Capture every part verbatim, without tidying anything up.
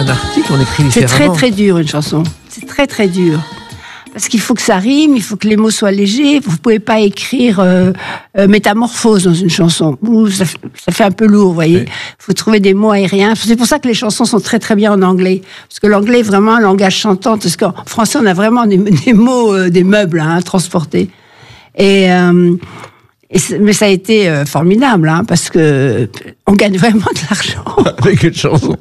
un article, on écrit C'est différemment. très très dur une chanson. C'est très très dur. Parce qu'il faut que ça rime, il faut que les mots soient légers. Vous pouvez pas écrire euh, euh, métamorphose dans une chanson. Ouh, ça, ça fait un peu lourd, vous voyez. Il Oui. faut trouver des mots aériens. C'est pour ça que les chansons sont très très bien en anglais. Parce que l'anglais est vraiment un langage chantant. Parce qu'en français, on a vraiment des, des mots, euh, des meubles hein, transportés. Et, euh, et mais ça a été euh, formidable, hein, parce que on gagne vraiment de l'argent. Avec une chanson.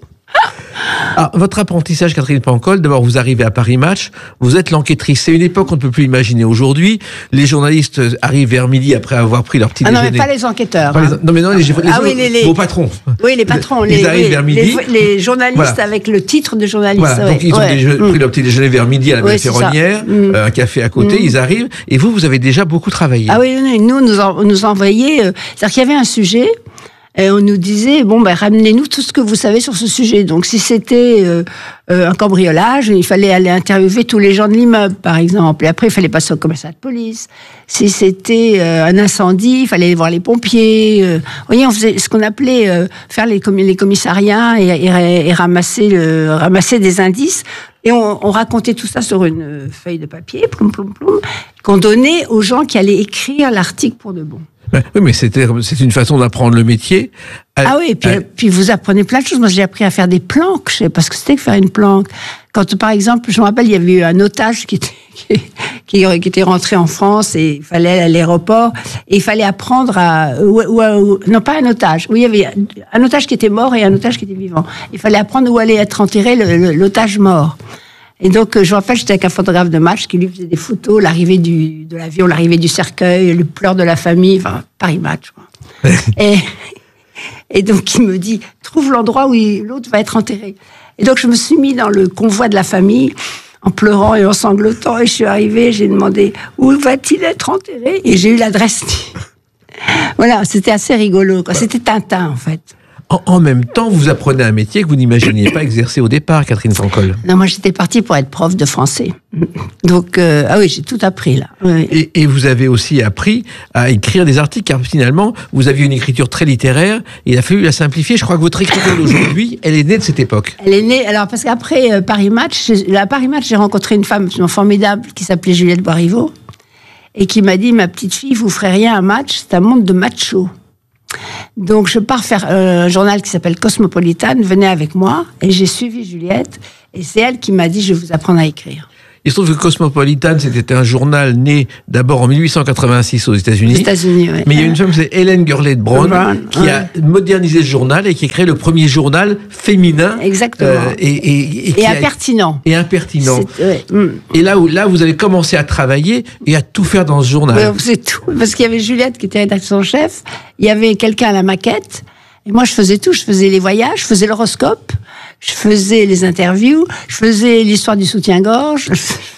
Ah, votre apprentissage, Catherine Pancol, d'abord vous arrivez à Paris Match, vous êtes l'enquêtrice. C'est une époque qu'on ne peut plus imaginer aujourd'hui. Les journalistes arrivent vers midi après avoir pris leur petit Ah non, déjeuner. mais pas les enquêteurs. Pas les- hein. Non mais non, les, les, Ah autres- oui, les- les- vos patrons. Oui, les patrons. Ils les, arrivent oui, vers midi. Les, les journalistes Voilà. avec le titre de journaliste. Voilà, ouais, donc ils ont ouais. déje- Mm. pris leur petit déjeuner vers midi à la Ouais, Belle c'est ça. Ferronnière, Mm. euh, un café à côté, Mm. ils arrivent, et vous, vous avez déjà beaucoup travaillé. Ah oui, oui, nous, nous, en- nous envoyait. Euh, C'est-à-dire qu'il y avait un sujet. Et on nous disait, bon, ben, ramenez-nous tout ce que vous savez sur ce sujet. Donc, si c'était euh, euh, un cambriolage, il fallait aller interviewer tous les gens de l'immeuble, par exemple. Et après, il fallait passer au commissariat de police. Si c'était euh, un incendie, il fallait aller voir les pompiers. Euh, vous voyez, on faisait ce qu'on appelait euh, faire les, commi- les commissariats et, et, et ramasser, le, ramasser des indices. Et on, on racontait tout ça sur une feuille de papier, ploum, ploum, ploum, qu'on donnait aux gens qui allaient écrire l'article pour de bon. Ben, oui, mais c'était, c'est une façon d'apprendre le métier. Ah oui, et puis, Euh, puis vous apprenez plein de choses. Moi, j'ai appris à faire des planques. Je sais pas ce que c'était que faire une planque. Quand, par exemple, je me rappelle, il y avait eu un otage qui était, qui, qui était rentré en France et il fallait aller à l'aéroport. Et il fallait apprendre à... Ou, ou- ou- non, pas un otage. Oui, il y avait un otage qui était mort et un otage qui était vivant. Il fallait apprendre où allait être enterré le- le- l'otage mort. Et donc, je me rappelle, j'étais avec un photographe de match qui lui faisait des photos, l'arrivée du, de l'avion, l'arrivée du cercueil, le pleur de la famille, enfin, Paris Match, quoi. et, et donc, il me dit, trouve l'endroit où il- l'autre va être enterré. Et donc, je me suis mis dans le convoi de la famille, en pleurant et en sanglotant, et je suis arrivée, j'ai demandé, où va-t-il être enterré? Et j'ai eu l'adresse. Voilà, c'était assez rigolo, quoi. C'était Tintin, en fait. En, en même temps, vous apprenez un métier que vous n'imaginiez pas exercer au départ, Catherine Pancol. Non, moi, j'étais partie pour être prof de français. Donc, euh, ah oui, j'ai tout appris, là. Oui. Et, et vous avez aussi appris à écrire des articles, car finalement, vous aviez une écriture très littéraire, et il a fallu la simplifier. Je crois que votre écriture d'aujourd'hui, elle est née de cette époque. Elle est née, alors, parce qu'après euh, Paris Match, j'ai- à Paris Match, j'ai rencontré une femme absolument formidable qui s'appelait Juliette Boiriveau, et qui m'a dit, ma petite fille, vous ferez rien à Match, c'est un monde de macho. Donc, je pars faire euh, un journal qui s'appelle Cosmopolitan, venez avec moi, et j'ai suivi Juliette, et c'est elle qui m'a dit, je vais vous apprendre à écrire. Il se trouve que Cosmopolitan, c'était un journal né d'abord en mille huit cent quatre-vingt-six aux États-Unis. Aux États-Unis, oui. Mais il y a une femme, c'est Hélène Gurley de Brown, Brown, qui ouais. a modernisé ce journal et qui a créé le premier journal féminin. Exactement. euh, et, et, et, qui Et a- impertinent. et impertinent. C'est- ouais, hum. Et là où là vous avez commencé à travailler et à tout faire dans ce journal. Ouais, c'est tout. Parce qu'il y avait Juliette qui était rédactrice en chef, il y avait quelqu'un à la maquette, et moi je faisais tout. Je faisais les voyages, je faisais l'horoscope, je faisais les interviews, je faisais l'histoire du soutien-gorge.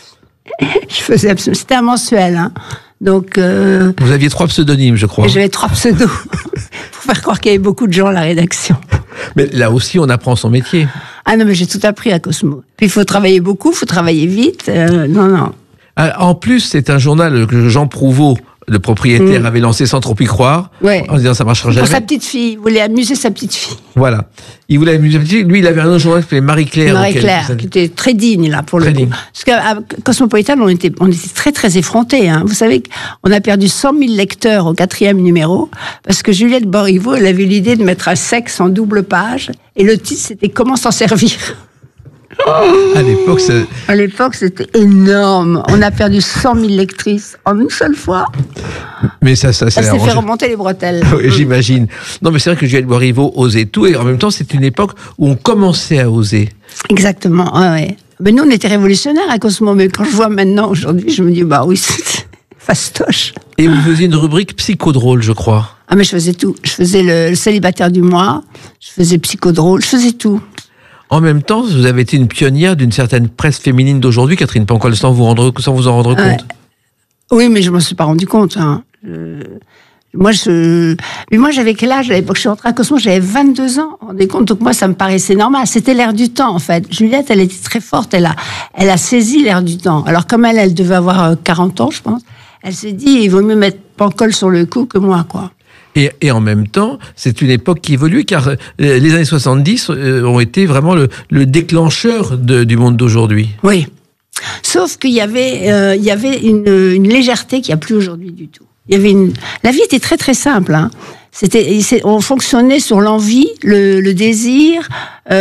Je faisais absolument... C'était un mensuel, hein. Donc, euh, Vous aviez trois pseudonymes, je crois. j'avais trois pseudos pour faire croire qu'il y avait beaucoup de gens à la rédaction. Mais là aussi, on apprend son métier. Ah non, mais j'ai tout appris à Cosmo. Puis il faut travailler beaucoup, il faut travailler vite. Euh, non, non. Ah, En plus, c'est un journal que Jean Prouveau, le propriétaire, Mm. avait lancé sans trop y croire, Ouais. en disant ça marchera Pour jamais. sa petite fille, il voulait amuser sa petite fille. Voilà. Il voulait amuser. Lui, il avait un autre journal qui s'appelait Marie-Claire. Marie-Claire, auquel- qui était très digne, là, pour Très le coup. digne. Parce qu'à Cosmopolitan, on était, on était très, très effrontés, hein. Vous savez qu'on a perdu cent mille lecteurs au quatrième numéro, parce que Juliette Boiriveau, elle avait l'idée de mettre un sexe en double page, et le titre, c'était Comment s'en servir. À l'époque, c'est- À l'époque, c'était énorme. On a perdu cent mille lectrices en une seule fois. mais ça, ça, ça Elle l'a s'est fait arrangé. remonter les bretelles. Oui, j'imagine. Non, mais c'est vrai que Juliette Boiriveau osait tout, et en même temps, c'est une époque où on commençait à oser. Exactement, ouais, ouais. Mais nous, on était révolutionnaires à Cosmo, mais quand je vois maintenant, aujourd'hui, je me dis, bah oui, c'est fastoche. Et vous faisiez une rubrique psychodrôle, je crois. Ah, mais je faisais tout. Je faisais le, le célibataire du mois, je faisais psychodrôle, je faisais tout. En même temps, vous avez été une pionnière d'une certaine presse féminine d'aujourd'hui, Catherine Pancol, sans vous, rendre, sans vous en rendre Ouais. compte. Oui, mais je ne m'en suis pas rendu compte. Hein. Je- Moi, je... mais moi, j'avais quel âge à l'époque? Je suis rentrée à Cosmo, j'avais vingt-deux ans. Vous vous rendez compte? Donc moi, ça me paraissait normal. C'était l'air du temps, en fait. Juliette, elle était très forte. Elle a, elle a saisi l'air du temps. Alors, comme elle, elle devait avoir euh, quarante ans, je pense, elle s'est dit, il vaut mieux mettre Pancol sur le coup que moi, quoi. Et, et en même temps, c'est une époque qui évolue, car les années soixante-dix ont été vraiment le, le déclencheur de, du monde d'aujourd'hui. Oui. Sauf qu'il y avait, euh, il y avait une, une légèreté qu'il n'y a plus aujourd'hui du tout. Il y avait une... La vie était très très simple. Hein. C'était, on fonctionnait sur l'envie, le, le désir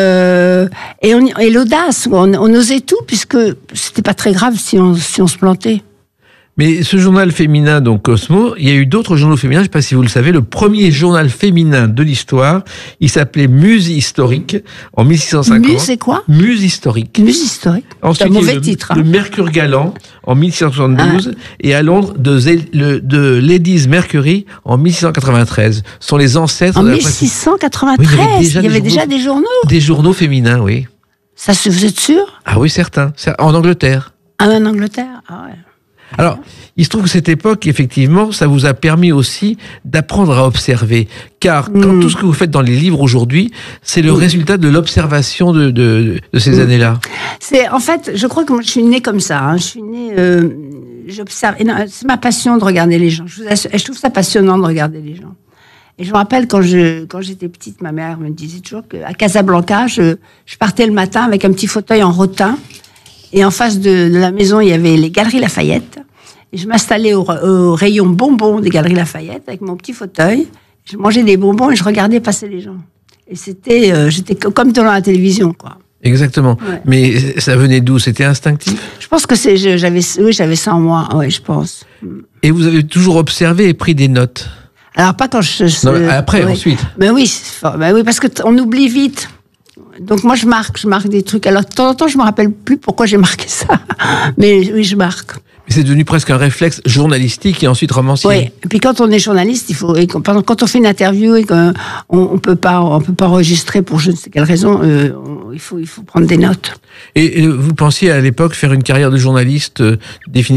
euh, et, on, et l'audace. On, on osait tout puisque c'était pas très grave si on, si on se plantait. Mais ce journal féminin, donc Cosmo, il y a eu d'autres journaux féminins, je ne sais pas si vous le savez, le premier journal féminin de l'histoire, il s'appelait Muse Historique, en mille six cent cinquante. Muse, c'est quoi ? Muse Historique. Muse Historique. Ensuite, c'est un mauvais le, titre. Hein. Le Mercure Galant, en mille six cent soixante-douze, ah. et à Londres, de, le, de Ladies Mercury, en mille six cent quatre-vingt-treize. Ce sont les ancêtres... En de la mille six cent quatre-vingt-treize, oui, il y avait, déjà, il y avait des, journaux, déjà des journaux Des journaux féminins, oui. Ça, vous êtes sûr ? Ah oui, certains. En Angleterre. Ah, en Angleterre ? Ah ouais. Alors, il se trouve que cette époque, effectivement, ça vous a permis aussi d'apprendre à observer. Car quand mmh. tout ce que vous faites dans les livres aujourd'hui, c'est le mmh. résultat de l'observation de, de, de ces mmh. années-là. C'est, en fait, je crois que moi, je suis née comme ça. Hein. Je suis née... Euh, j'observe. Et non, c'est ma passion de regarder les gens. Je, vous assure, je trouve ça passionnant de regarder les gens. Et je me rappelle, quand, je, quand j'étais petite, ma mère me disait toujours qu'à Casablanca, je, je partais le matin avec un petit fauteuil en rotin. Et en face de, de la maison, il y avait les Galeries Lafayette. Et je m'installais au, au rayon bonbons des Galeries Lafayette avec mon petit fauteuil. Je mangeais des bonbons et je regardais passer les gens. Et c'était, euh, j'étais comme dans la télévision, quoi. Exactement. Ouais. Mais ça venait d'où ? C'était instinctif ? Je pense que c'est, j'avais, oui, j'avais ça en moi. Oui, je pense. Et vous avez toujours observé et pris des notes ? Alors pas quand je. je non, après, oui. ensuite. Ben oui, ben oui, parce que t- on oublie vite. Donc moi je marque, je marque des trucs. Alors de temps en temps je me rappelle plus pourquoi j'ai marqué ça, mais oui je marque. Mais c'est devenu presque un réflexe journalistique et ensuite romancier. Oui. Et puis quand on est journaliste, il faut, et quand, quand on fait une interview et qu'on on peut pas, on peut pas enregistrer pour je ne sais quelle raison, euh, on, il faut, il faut prendre des notes. Et, et vous pensiez à l'époque faire une carrière de journaliste euh, définitivement ?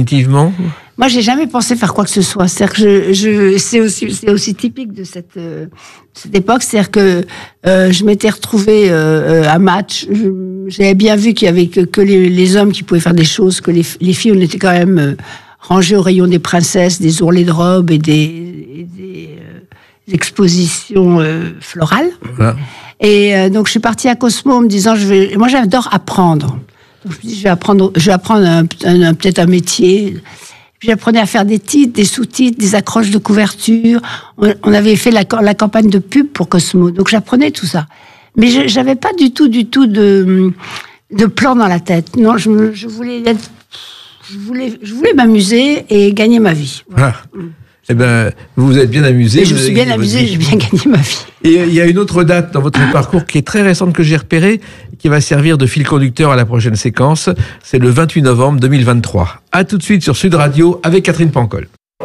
Moi, j'ai jamais pensé faire quoi que ce soit. C'est-à-dire que je, je, c'est aussi, c'est aussi typique de cette, euh, cette époque. C'est-à-dire que euh, je m'étais retrouvée euh, à match. Je, j'avais bien vu qu'il y avait que, que les, les hommes qui pouvaient faire des choses, que les, les filles, on était quand même euh, rangées au rayon des princesses, des ourlets de robes et des, et des euh, expositions euh, florales. Voilà. Et euh, donc, je suis partie à Cosmo en me disant, je vais. Moi, j'adore apprendre. Donc, je me dis, je vais apprendre, je vais apprendre un, un, un, peut-être un métier. J'apprenais à faire des titres, des sous-titres, des accroches de couverture. On avait fait la, la campagne de pub pour Cosmo, donc j'apprenais tout ça. Mais je j'avais pas du tout, du tout de, de plan dans la tête. Non, je, je voulais être, je voulais, je voulais m'amuser et gagner ma vie. Voilà. Ah. Eh ben, vous vous êtes bien amusé. Et je me suis bien amusé, j'ai bien gagné ma vie. Et il y a une autre date dans votre parcours qui est très récente que j'ai repérée, qui va servir de fil conducteur à la prochaine séquence. C'est le vingt-huit novembre deux mille vingt-trois. À tout de suite sur Sud Radio avec Catherine Pancol.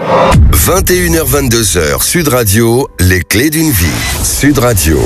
vingt et une heures vingt-deux heures, Sud Radio, les clés d'une vie. Sud Radio.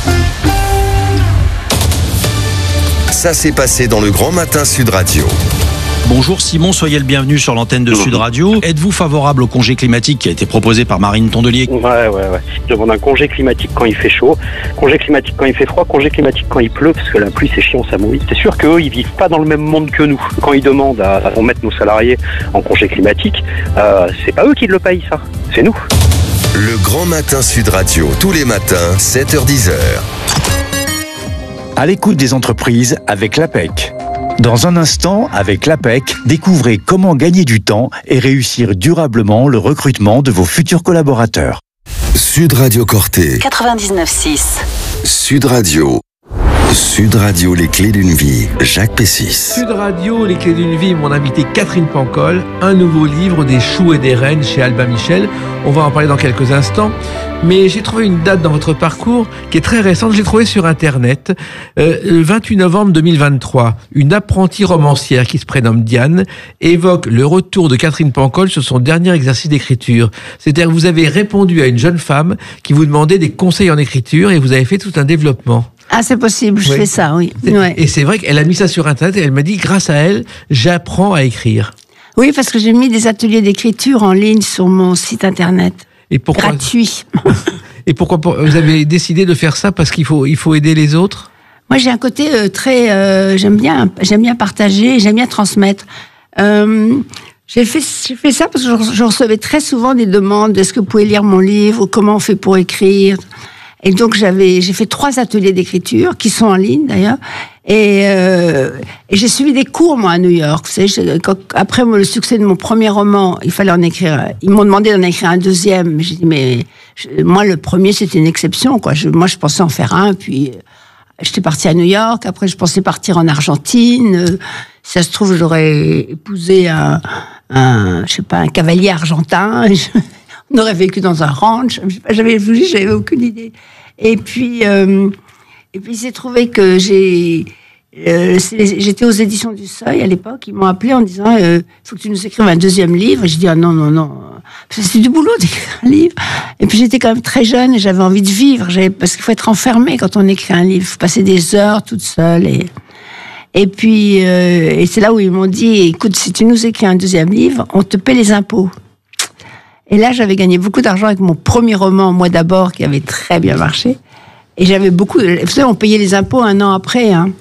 Ça s'est passé dans le Grand Matin Sud Radio. Bonjour Simon, soyez le bienvenu sur l'antenne de Sud Radio. Êtes-vous favorable au congé climatique qui a été proposé par Marine Tondelier ? Ouais, ouais, ouais. Je demande un congé climatique quand il fait chaud, congé climatique quand il fait froid, congé climatique quand il pleut, parce que la pluie c'est chiant, ça mouille. C'est sûr qu'eux, ils vivent pas dans le même monde que nous. Quand ils demandent à, à mettre nos salariés en congé climatique, euh, c'est pas eux qui le payent, ça. C'est nous. Le Grand Matin Sud Radio, tous les matins, sept heures dix heures. À l'écoute des entreprises avec l'A P E C. Dans un instant, avec l'A P E C, découvrez comment gagner du temps et réussir durablement le recrutement de vos futurs collaborateurs. Sud Radio Corté. quatre-vingt-dix-neuf six. Sud Radio. Sud Radio, les clés d'une vie. Jacques Pessis. Sud Radio, les clés d'une vie. Mon invité Catherine Pancol. Un nouveau livre, Des choux et des reines chez Albin Michel. On va en parler dans quelques instants. Mais j'ai trouvé une date dans votre parcours qui est très récente. Je l'ai trouvée sur Internet. Euh, le vingt-huit novembre deux mille vingt-trois, une apprentie romancière qui se prénomme Diane évoque le retour de Catherine Pancol sur son dernier exercice d'écriture. C'est-à-dire que vous avez répondu à une jeune femme qui vous demandait des conseils en écriture et vous avez fait tout un développement. Ah, c'est possible, je oui. fais ça, oui. Ouais. Et c'est vrai qu'elle a mis ça sur Internet et elle m'a dit, grâce à elle, j'apprends à écrire. Oui, parce que j'ai mis des ateliers d'écriture en ligne sur mon site Internet. Et pourquoi... Gratuit. Et pourquoi vous avez décidé de faire ça parce qu'il faut, il faut aider les autres ? Moi, j'ai un côté euh, très... Euh, j'aime bien, j'aime bien partager, j'aime bien transmettre. Euh, J'ai fait, j'ai fait ça parce que je, je recevais très souvent des demandes. Est-ce que vous pouvez lire mon livre? Comment on fait pour écrire? Et donc, j'avais, j'ai fait trois ateliers d'écriture qui sont en ligne d'ailleurs. Et, euh, et j'ai suivi des cours, moi, à New York. Vous savez, quand, après le succès de mon premier roman, il fallait en écrire. Ils m'ont demandé d'en écrire un deuxième. Mais j'ai dit, mais je, moi, le premier, c'était une exception, quoi. Je, moi, je pensais en faire un. Puis, j'étais partie à New York. Après, je pensais partir en Argentine. Si ça se trouve, j'aurais épousé un, un, je sais pas, un cavalier argentin. On aurait vécu dans un ranch. J'avais, j'avais aucune idée. Et puis, euh, et puis, il s'est trouvé que j'ai, euh, j'étais aux éditions du Seuil à l'époque. Ils m'ont appelé en disant, il euh, faut que tu nous écrives un deuxième livre. Et j'ai dit, ah non, non, non. C'est du boulot d'écrire un livre. Et puis, j'étais quand même très jeune et j'avais envie de vivre. J'avais, parce qu'il faut être enfermé quand on écrit un livre. Il faut passer des heures toute seule. Et, et puis, euh, et c'est là où ils m'ont dit, écoute, si tu nous écris un deuxième livre, on te paie les impôts. Et là, j'avais gagné beaucoup d'argent avec mon premier roman, Moi d'abord, qui avait très bien marché. Et j'avais beaucoup... Vous savez, on payait les impôts un an après. Hein.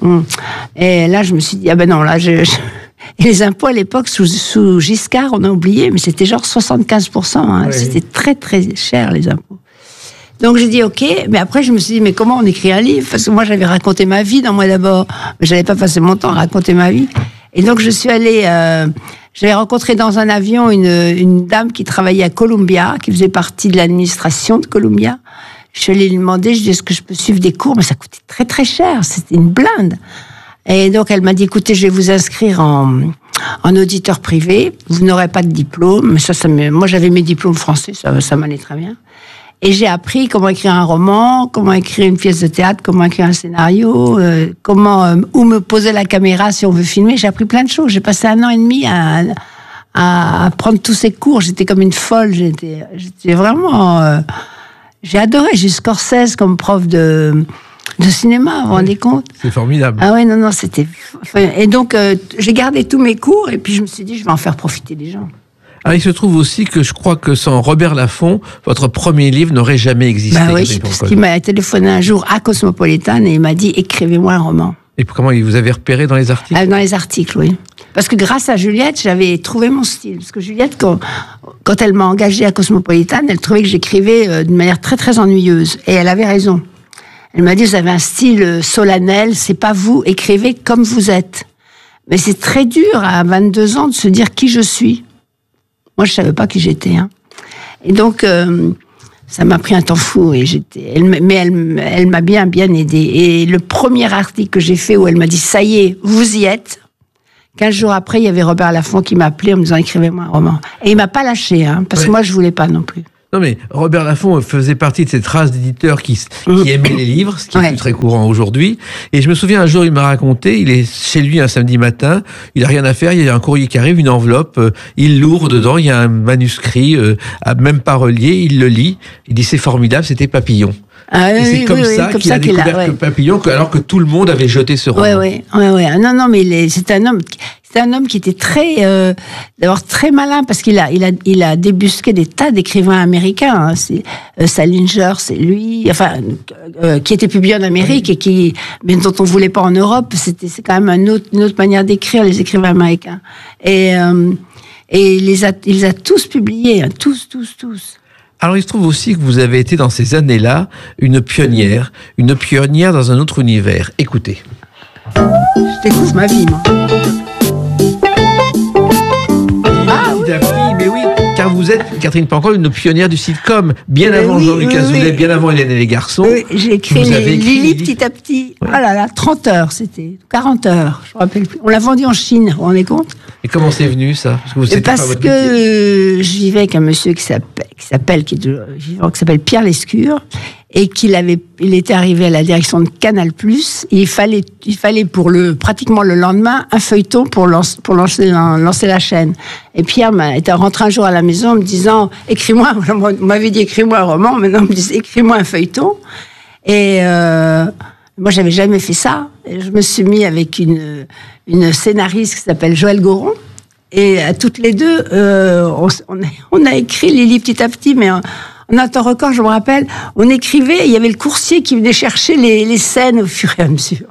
Et là, je me suis dit, ah ben non, là, je... je... Et les impôts, à l'époque, sous, sous Giscard, on a oublié, mais c'était genre soixante-quinze pour cent. Hein. Oui. C'était très, très cher, les impôts. Donc, j'ai dit, OK. Mais après, je me suis dit, mais comment on écrit un livre? Parce que moi, j'avais raconté ma vie dans Moi d'abord. Mais j'avais pas passé mon temps à raconter ma vie. Et donc, je suis allée... Euh... J'avais rencontré dans un avion une, une dame qui travaillait à Columbia, qui faisait partie de l'administration de Columbia. Je suis allée lui demander, je lui ai dit, est-ce que je peux suivre des cours? Mais ça coûtait très très cher, c'était une blinde. Et donc elle m'a dit, écoutez, je vais vous inscrire en, en auditeur privé, vous n'aurez pas de diplôme, mais ça, ça me, moi j'avais mes diplômes français, ça, ça m'allait très bien. Et j'ai appris comment écrire un roman, comment écrire une pièce de théâtre, comment écrire un scénario, euh, comment euh, où me poser la caméra si on veut filmer. J'ai appris plein de choses. J'ai passé un an et demi à, à, à prendre tous ces cours. J'étais comme une folle. J'étais, j'étais vraiment. Euh, j'ai adoré. J'ai eu Scorsese comme prof de de cinéma. Vous vous rendez compte? C'est formidable. Ah ouais, non, non, c'était. Et donc euh, j'ai gardé tous mes cours et puis je me suis dit je vais en faire profiter les gens. Alors, il se trouve aussi que je crois que sans Robert Laffont, votre premier livre n'aurait jamais existé. Bah oui, parce qu'il m'a téléphoné un jour à Cosmopolitan et il m'a dit, écrivez-moi un roman. Et comment il vous avait repéré dans les articles? Dans les articles, oui. Parce que grâce à Juliette, j'avais trouvé mon style. Parce que Juliette, quand, quand elle m'a engagée à Cosmopolitan, elle trouvait que j'écrivais d'une manière très très ennuyeuse. Et elle avait raison. Elle m'a dit, vous avez un style solennel, c'est pas vous, écrivez comme vous êtes. Mais c'est très dur à vingt-deux ans de se dire qui je suis. Moi, je savais pas qui j'étais. Hein. Et donc, euh, ça m'a pris un temps fou. Et j'étais, elle, mais elle, elle m'a bien, bien aidée. Et le premier article que j'ai fait où elle m'a dit, ça y est, vous y êtes. Quinze jours après, il y avait Robert Laffont qui m'appelait en me disant, écrivez-moi un roman. Et il m'a pas lâché, hein, parce ouais. que moi, je voulais pas non plus. Non mais Robert Laffont faisait partie de cette race d'éditeurs qui, qui aimaient les livres, ce qui ouais. est plus très courant aujourd'hui. Et je me souviens un jour, il m'a raconté, il est chez lui un samedi matin, il a rien à faire, il y a un courrier qui arrive, une enveloppe, euh, il l'ouvre dedans, il y a un manuscrit, euh, même pas relié, il le lit, il dit c'est formidable, c'était Papillon. Ah, et oui, c'est comme oui, ça oui, comme qu'il ça a découvert qu'il a, ouais. que Papillon, alors que tout le monde avait jeté ce roman. Oui, oui, oui, oui. Non, non, mais il est, c'est un homme, c'est un homme qui était très, euh, d'abord très malin parce qu'il a, il a, il a débusqué des tas d'écrivains américains. Hein. C'est euh, Salinger, c'est lui, enfin, euh, qui était publié en Amérique oui. et qui, mais dont on voulait pas en Europe. C'était, c'est quand même une autre, une autre manière d'écrire les écrivains américains. Et euh, et il les a, il les a tous publiés, hein, tous, tous, tous. Alors, il se trouve aussi que vous avez été, dans ces années-là, une pionnière, une pionnière dans un autre univers. Écoutez. Je découvre ma vie, moi. Ah, oui. Mais oui, car vous êtes, Catherine Pancol, une pionnière du sitcom. Bien mais avant oui, Jean-Luc oui, Azoulay, oui. bien avant Hélène et les garçons. Oui, j'ai écrit vous les écrit Lily petit à petit. Oui. Oh là là, trente heures, c'était. quarante heures, je me rappelle plus. On l'a vendu en Chine, vous vous rendez compte? Et comment c'est venu, ça? Parce que, vous, Parce pas votre que euh, je vivais avec un monsieur qui s'appelle, qui s'appelle, qui, est de, qui s'appelle Pierre Lescure, et qu'il avait, il était arrivé à la direction de Canal+, et il fallait, il fallait pour le, pratiquement le lendemain, un feuilleton pour lancer, pour lancer, lancer la chaîne. Et Pierre m'a, était rentré un jour à la maison en me disant, écris-moi, on m'avait dit écris-moi un roman, maintenant on me disait écris-moi un feuilleton. Et, euh, moi j'avais jamais fait ça. Et je me suis mis avec une, une scénariste qui s'appelle Joëlle Goron. Et à toutes les deux, euh, on, on, a, on a écrit Lily petit à petit, mais en, en un temps record, je me rappelle, on écrivait, et il y avait le coursier qui venait chercher les, les scènes au fur et à mesure.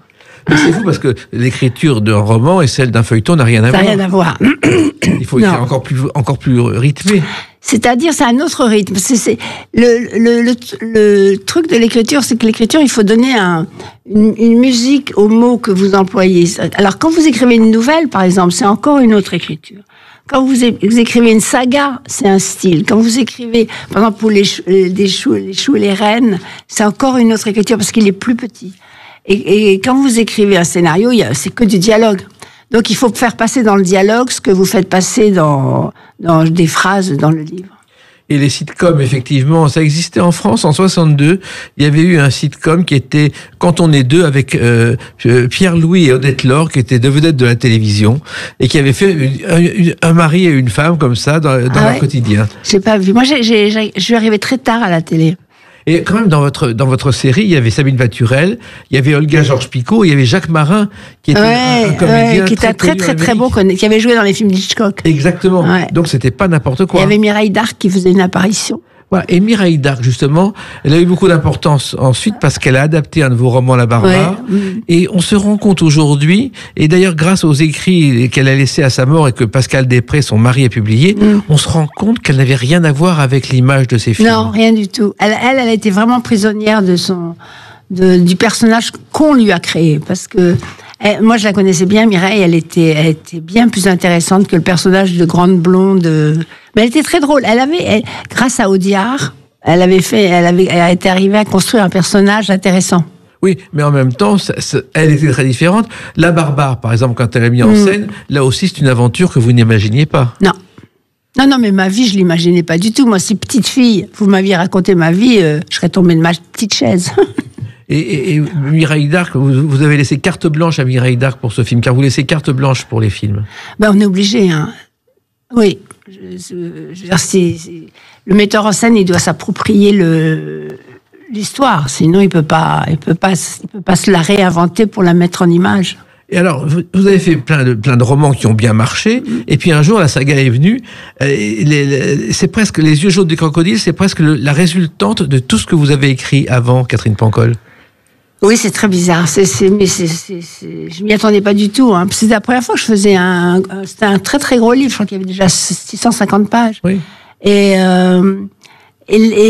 C'est fou parce que l'écriture d'un roman et celle d'un feuilleton n'a rien à Ça voir. n'a rien à voir. Il faut écrire encore plus, encore plus rythmé. C'est-à-dire, c'est un autre rythme. C'est, c'est, le, le, le, le truc de l'écriture, c'est que l'écriture, il faut donner un, une, une musique aux mots que vous employez. Alors, quand vous écrivez une nouvelle, par exemple, c'est encore une autre écriture. Quand vous, é- vous écrivez une saga, c'est un style. Quand vous écrivez, par exemple, pour les, chou- les, choux, les choux et les reines, c'est encore une autre écriture parce qu'il est plus petit. Et, et quand vous écrivez un scénario, il y a, c'est que du dialogue. Donc, il faut faire passer dans le dialogue ce que vous faites passer dans, dans des phrases dans le livre. Et les sitcoms, effectivement, ça existait en France en soixante-deux. Il y avait eu un sitcom qui était Quand on est deux avec euh, Pierre-Louis et Odette Laure, qui étaient deux vedettes de la télévision et qui avaient fait une, un, un mari et une femme comme ça dans, dans Ah leur ouais. quotidien. J'ai pas vu. Moi, j'ai, j'ai, j'ai, je suis arrivée très tard à la télé. Et quand même, dans votre, dans votre série, il y avait Sabine Paturel, il y avait Olga Georges-Picot, il y avait Jacques Marin, qui était Ouais, un, un comédien ouais, qui était très, connu très, en très Amérique. bon, qui avait joué dans les films d'Hitchcock. Exactement. Ouais. Donc, c'était pas n'importe Il quoi. y avait Mireille Darc qui faisait une apparition. Voilà. Et Mireille Darc, justement, elle a eu beaucoup d'importance ensuite parce qu'elle a adapté un de vos romans, La Barbare. Ouais. Et on se rend compte aujourd'hui, et d'ailleurs grâce aux écrits qu'elle a laissés à sa mort et que Pascal Després, son mari, a publié, Mm. on se rend compte qu'elle n'avait rien à voir avec l'image de ses films. Non, rien du tout. Elle, elle, elle a été vraiment prisonnière de son, de, du personnage qu'on lui a créé. Parce que, elle, moi, je la connaissais bien, Mireille, elle était, elle était bien plus intéressante que le personnage de grande blonde. Mais elle était très drôle. Elle avait, elle, grâce à Audiard, elle avait fait, elle avait, elle était arrivée à construire un personnage intéressant. Oui, mais en même temps, ça, ça, elle était très différente. La Barbare, par exemple, quand elle a mis en Mm. scène, là aussi, c'est une aventure que vous n'imaginiez pas. Non. Non, non, mais ma vie, je l'imaginais pas du tout. Moi, si petite fille, vous m'aviez raconté ma vie, euh, je serais tombée de ma petite chaise. Et, et, et Mireille Darc, vous, vous avez laissé carte blanche à Mireille Darc pour ce film, car vous laissez carte blanche pour les films. Ben, on est obligé, hein. Oui. Je, je, je veux dire, c'est, c'est- le metteur en scène, il doit s'approprier le, l'histoire. Sinon, il peut pas, il peut pas, il peut pas se la réinventer pour la mettre en image. Et alors, vous, vous avez fait plein de, plein de romans qui ont bien marché, et puis un jour, la saga est venue, euh, les, les- c'est presque, Les yeux jaunes des crocodiles, c'est presque le- la résultante de tout ce que vous avez écrit avant, Catherine Pancol. Oui, c'est très bizarre. C'est, c'est, mais c'est, c'est, c'est, je m'y attendais pas du tout. Hein. C'était la première fois que je faisais un, un- c'était un très très gros livre. Je crois qu'il y avait déjà six cent cinquante pages. Oui. Et, euh, et, et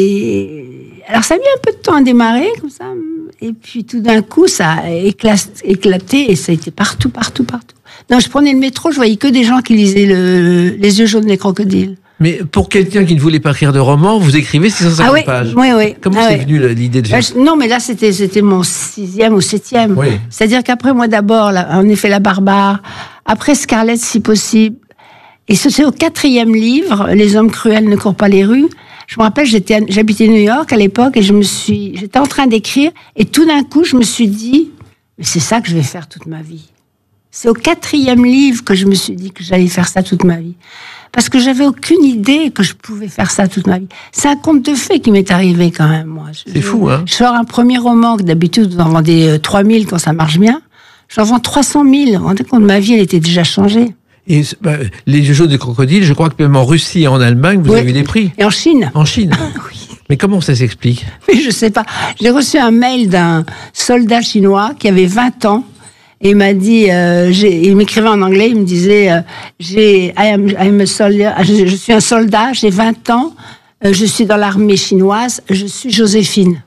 les, alors ça a mis un peu de temps à démarrer comme ça. Et puis tout d'un coup, ça a éclaté, éclaté et ça a été partout, partout, partout. Non, je prenais le métro, je voyais que des gens qui lisaient le, Les yeux jaunes des crocodiles. Mais pour quelqu'un qui ne voulait pas écrire de roman, vous écrivez six cent cinquante Ah oui, pages. oui, oui. Comment Ah c'est oui. venu l'idée de Euh, faire je- Non, mais là, c'était, c'était mon sixième ou septième. Oui. C'est-à-dire qu'après, moi, d'abord, là, en effet, La Barbare. Après, Scarlett, si possible. Et ce, c'est au quatrième livre, Les hommes cruels ne courent pas les rues. Je me rappelle, j'étais, à- j'habitais New York à l'époque et je me suis, j'étais en train d'écrire et tout d'un coup, je me suis dit, mais c'est ça que je vais faire toute ma vie. C'est au quatrième livre que je me suis dit que j'allais faire ça toute ma vie. Parce que j'avais aucune idée que je pouvais faire ça toute ma vie. C'est un conte de fées qui m'est arrivé quand même, moi. Je- C'est je- fou, hein. Je sors un premier roman que d'habitude, vous en vendez euh, trois mille quand ça marche bien. J'en vends trois cent mille. Vous vous rendez compte, ma vie, elle était déjà changée. Et bah, Les yeux jaunes des crocodiles, je crois que même en Russie et en Allemagne, vous Oui. avez eu des prix. Et en Chine. En Chine. Mais comment ça s'explique? Mais je sais pas. J'ai reçu un mail d'un soldat chinois qui avait vingt ans. Et il m'a dit, euh, j'ai, il m'écrivait en anglais, il me disait, euh, j'ai, I am, I am a soldier, je, je suis un soldat, j'ai vingt ans, euh, je suis dans l'armée chinoise, je suis Joséphine.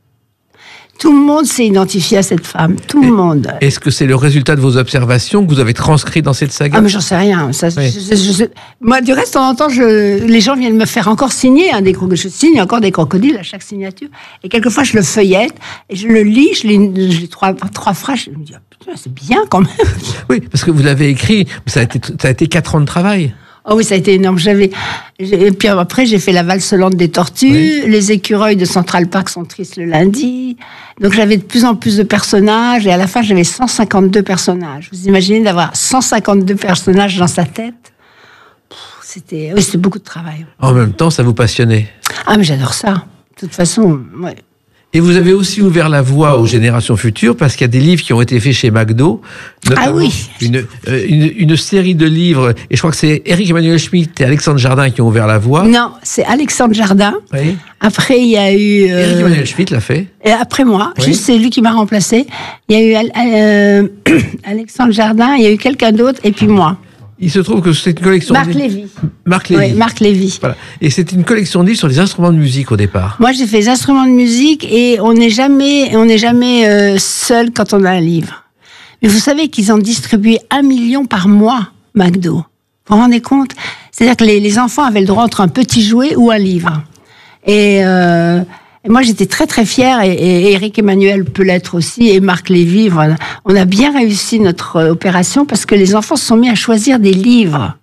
Tout le monde s'est identifié à cette femme, tout le monde. Est-ce que c'est le résultat de vos observations que vous avez transcrit dans cette saga? Ah, mais j'en sais rien. Ça, Oui. je- je- je- moi, du reste, de temps en temps, je, les gens viennent me faire encore signer hein, des crocodiles. Je signe encore des crocodiles à chaque signature. Et quelquefois, je le feuillette, et je le lis, je lis, je lis trois, trois phrases, je me dis, ah, putain, c'est bien quand même. Oui, parce que vous l'avez écrit, ça a été, ça a été quatre ans de travail. Oh oui, ça a été énorme. J'avais, j'ai- et puis après, j'ai fait La valse lente des tortues. Oui. Les écureuils de Central Park sont tristes le lundi. Donc j'avais de plus en plus de personnages. Et à la fin, j'avais cent cinquante-deux personnages. Vous imaginez d'avoir cent cinquante-deux personnages dans sa tête? Pff, C'était, oui, c'était beaucoup de travail. En même temps, ça vous passionnait. Ah, mais j'adore ça. De toute façon, ouais. Et vous avez aussi ouvert la voie aux générations futures parce qu'il y a des livres qui ont été faits chez McDo. Ah oui. Une, euh, une, une série de livres, et je crois que c'est Éric Emmanuel Schmitt et Alexandre Jardin qui ont ouvert la voie. Non, c'est Alexandre Jardin. Oui. Après, il y a eu... Euh, Éric Emmanuel Schmitt l'a fait. Et après moi, Oui. juste c'est lui qui m'a remplacé. Il y a eu euh, Alexandre Jardin, il y a eu quelqu'un d'autre, et puis moi. Il se trouve que c'est une collection... Marc de... Lévy. Marc Lévy. Oui, Marc Lévy. Voilà. Et c'est une collection de livres sur les instruments de musique au départ. Moi, j'ai fait les instruments de musique et on n'est jamais, on n'est jamais euh, seul quand on a un livre. Mais vous savez qu'ils en distribuaient un million par mois, McDo. Vous vous rendez compte? C'est-à-dire que les, les enfants avaient le droit entre un petit jouet ou un livre. Et, euh, et moi, j'étais très très fière, et, et Éric Emmanuel peut l'être aussi, et Marc Lévy. Voilà. On a bien réussi notre euh, opération parce que les enfants se sont mis à choisir des livres.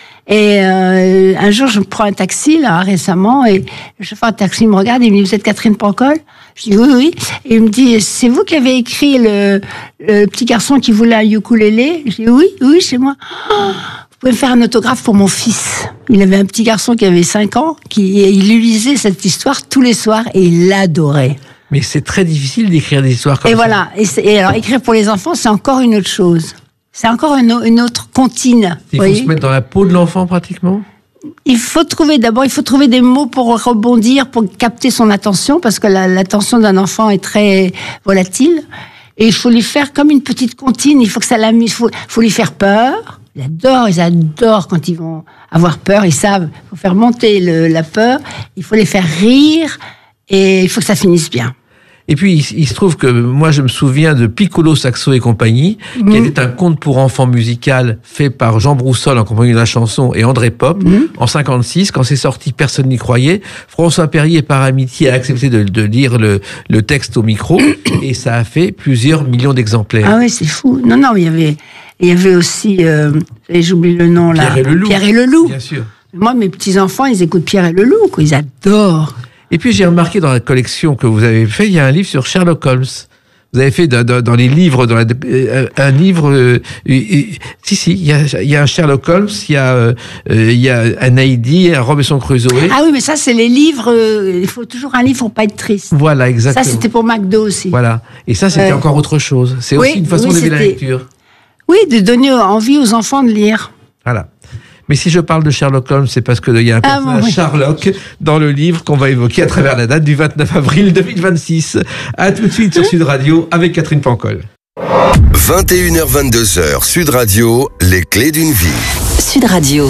Et euh, un jour, je prends un taxi, là, récemment, et le chauffeur de taxi me regarde, il me dit, vous êtes Catherine Pancol? Je dis, oui, oui. Et il me dit, c'est vous qui avez écrit le, le petit garçon qui voulait un ukulélé? Je dis, oui, oui, c'est moi. Oh, vous pouvez me faire un autographe pour mon fils? Il avait un petit garçon qui avait cinq ans, qui, il lui lisait cette histoire tous les soirs, et il l'adorait. Mais c'est très difficile d'écrire des histoires comme et ça. Voilà. Et, et alors, écrire pour les enfants, c'est encore une autre chose. C'est encore une, une autre comptine. Il faut voyez se mettre dans la peau de l'enfant pratiquement. Il faut trouver, d'abord, il faut trouver des mots pour rebondir, pour capter son attention, parce que la, l'attention d'un enfant est très volatile. Et il faut lui faire comme une petite comptine. Il faut que ça l'amuse. Il faut, faut lui faire peur. Ils adorent, ils adorent quand ils vont avoir peur. Ils savent. Il faut faire monter le, la peur. Il faut les faire rire. Et il faut que ça finisse bien. Et puis, il, il se trouve que moi, je me souviens de Piccolo, Saxo et compagnie, mmh. qui était un conte pour enfants musical fait par Jean Broussol en compagnie de la chanson et André Pop mmh. en cinquante-six. Quand c'est sorti, personne n'y croyait. François Perrier, par amitié, a accepté de, de lire le, le texte au micro et ça a fait plusieurs millions d'exemplaires. Ah oui, c'est fou. Non, non, il y avait, il y avait aussi, euh, j'oublie le nom là. Pierre et le Loup. Pierre et le Loup. Bien sûr. Moi, mes petits-enfants, ils écoutent Pierre et le Loup, quoi. Ils adorent. Et puis j'ai remarqué dans la collection que vous avez fait, il y a un livre sur Sherlock Holmes. Vous avez fait dans, dans, dans les livres, dans la, euh, un livre. Euh, euh, si si, il y a, il y a un Sherlock Holmes, il y a, euh, il y a un Heidi, un Robinson Crusoe. Ah oui, mais ça c'est les livres. Euh, il faut toujours un livre pour pas être triste. Voilà, exactement. Ça c'était pour McDo aussi. Voilà. Et ça c'était euh, encore autre chose. C'est oui, aussi une façon oui, d'aimer la lecture. Oui, de donner envie aux enfants de lire. Voilà. Mais si je parle de Sherlock Holmes, c'est parce qu'il y a un personnage, ah bon, oui. Sherlock, dans le livre qu'on va évoquer à travers la date du vingt-neuf avril deux mille vingt-six. À tout de suite sur Sud Radio avec Catherine Pancol. vingt et une heures vingt-deux heures, Sud Radio, les clés d'une vie. Sud Radio.